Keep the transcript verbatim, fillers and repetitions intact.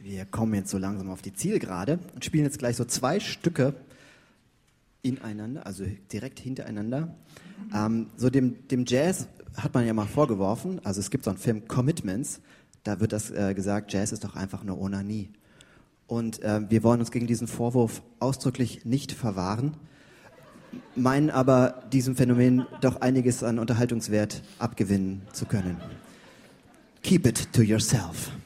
Wir kommen jetzt so langsam auf die Zielgerade und spielen jetzt gleich so zwei Stücke ineinander, also direkt hintereinander. Ähm, so dem, dem Jazz hat man ja mal vorgeworfen, also es gibt so einen Film Commitments, da wird das äh, gesagt, Jazz ist doch einfach nur Onanie. Und äh, wir wollen uns gegen diesen Vorwurf ausdrücklich nicht verwahren, meinen aber, diesem Phänomen doch einiges an Unterhaltungswert abgewinnen zu können. Keep it to yourself.